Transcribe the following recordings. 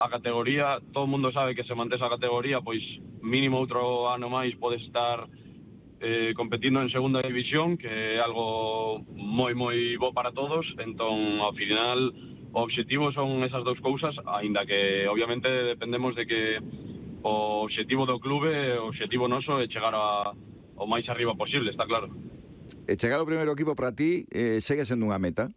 a categoría, todo o mundo sabe que se mantese a categoría, pois mínimo outro ano máis podes estar competindo en segunda división, que é algo moi bo para todos. Entón, ao final, o obxectivo son esas dous cousas, aínda que obviamente dependemos de que o obxectivo do clube, o obxectivo noso é chegar o máis arriba posible, está claro. Chegar ao primeiro equipo para ti segue sendo unha meta?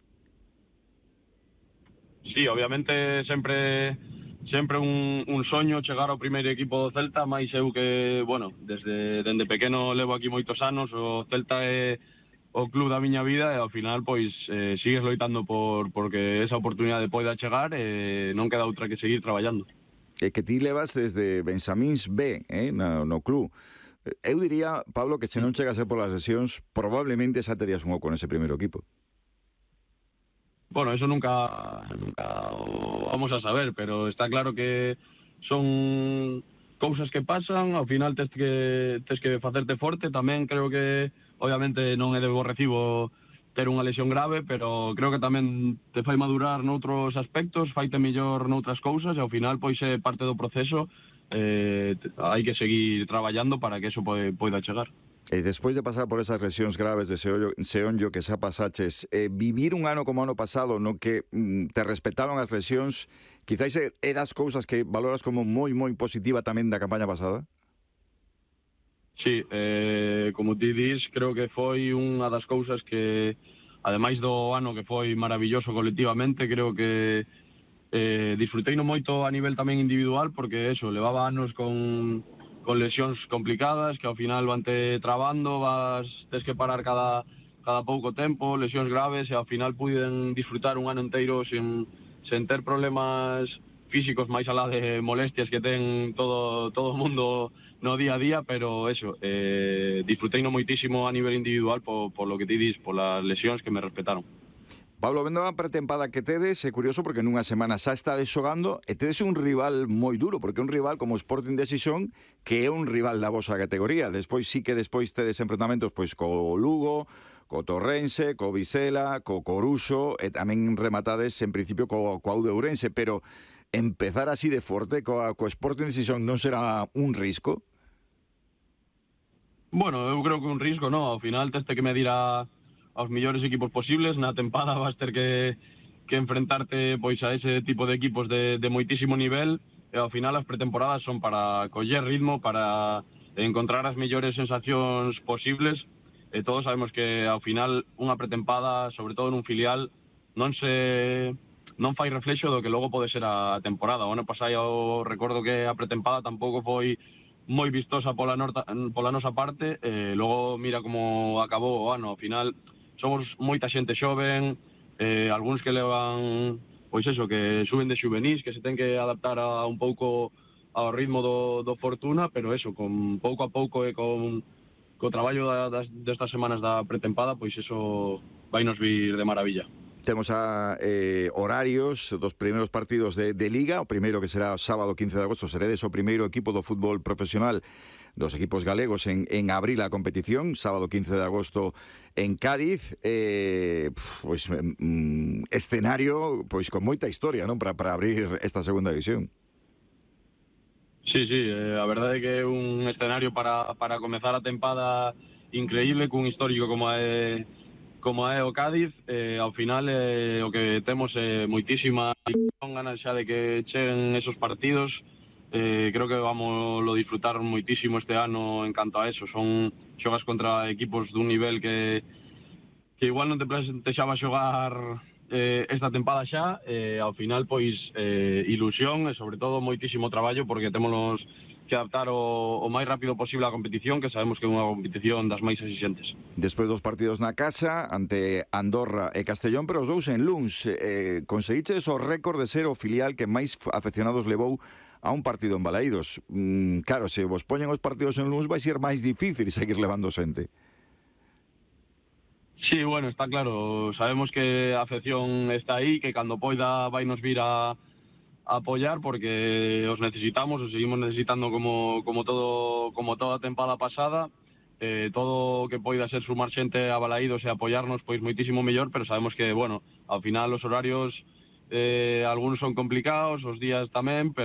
Sí, obviamente sempre un soño chegar ao primeiro equipo do Celta, máis eu que, bueno, dende pequeno levo aquí moitos anos, o Celta é o club da miña vida e ao final pois sigues loitando porque esa oportunidade poida chegar e non queda outra que seguir traballando. Que ti levas desde Benxamíns B, no club. Eu diría, Pablo, que se non chegase polas lesións, probablemente xa terías un oco nese primeiro equipo. Bueno, eso nunca o vamos a saber, pero está claro que son cousas que pasan, ao final tes que facerte forte. Tamén creo que, obviamente, non é de bo recibo ter unha lesión grave, pero creo que tamén te fai madurar noutros aspectos, faite mellor noutras cousas, e ao final, pois, é parte do proceso. Hai que seguir traballando para que eso poida chegar. E despois de pasar por esas lesións graves de Seonllo que xa pasaches, vivir un ano como ano pasado no que te respetaron as lesións, quizáis é das cousas que valoras como moi positiva tamén da campaña pasada? Sí, como ti dis, creo que foi unha das cousas que, ademais do ano que foi maravilloso colectivamente, creo que disfruteino moito a nivel tamén individual, porque eso, levaba anos con lesións complicadas que ao final vante trabando, tes que parar cada pouco tempo, lesións graves, e ao final puiden disfrutar un ano inteiro sen ter problemas físicos, máis alá de molestias que ten todo o mundo no día a día, pero eso, disfruteino moitísimo a nivel individual por lo que ti dis, por las lesións que me respetaron. Pablo, vendo a pretempada que tedes, é curioso porque nunha semana xa estades xogando e tedes un rival moi duro, porque é un rival como o Sporting de Xixón, que é un rival da vosa categoría. Despois tedes enfrentamentos pois co Lugo, co Torrense, co Vizela, co Coruxo, e tamén rematades en principio co Aude Ourense, pero empezar así de forte co Sporting de Xixón non será un risco? Bueno, eu creo que un risco, no, ao final teste que medir aos millores equipos posibles. Na tempada vas ter que enfrentarte pois a ese tipo de equipos de moitísimo nivel, e ao final as pretemporadas son para coller ritmo, para encontrar as mellores sensacións posibles, e todos sabemos que ao final unha pretempada, sobre todo nun filial, non fai reflexo do que logo pode ser a temporada. O ano pasado recordo que a pretempada tampouco foi moi vistosa pola nosa parte, logo mira como acabou o ano. Ao final somos moita xente xoven, algúns que levan, pois eso, que suben de xuvenís, que se ten que adaptar a un pouco ao ritmo do Fortuna, pero eso, con pouco a pouco e co traballo destas semanas da pretempada, pois eso vai nos vir de maravilla. Temos horarios dos primeiros partidos de Liga. O primeiro, que será sábado 15 de agosto, seredes o primeiro equipo do fútbol profesional dos equipos galegos en abrir a competición, sábado 15 de agosto en Cádiz. Escenario pois con moita historia, non, para abrir esta segunda división. Sí, a verdade é que é un escenario para comezar a tempada increíble, cun histórico como é o Cádiz. Ao final o que temos é moitísima ganas xa de que cheguen esos partidos. Creo que vamos lo disfrutar moitísimo este ano en canto a eso. Xogas contra equipos dun nivel que igual non te plantexaba xogar esta tempada xa. Ao final, pois, ilusión e, sobre todo, moitísimo traballo, porque temos que adaptar o máis rápido posible a competición, que sabemos que é unha competición das máis exixentes. Despois dos partidos na casa, ante Andorra e Castellón, pero os dous en Luns, conseguiches o récord de ser o filial que máis afeccionados levou a un partido en Balaídos. Claro, se vos poñen os partidos en Luns vai ser máis difícil seguir levando xente. Sí, bueno, está claro. Sabemos que a afección está aí, que cando poida vai nos vir a apoiar, porque os necesitamos, os seguimos necesitando como toda a tempada pasada. Todo o que poida ser sumar xente a Balaídos e apoiarnos, pois moitísimo mellor, pero sabemos que, bueno, ao final os horarios Algunos son complicados, os días tamén, pero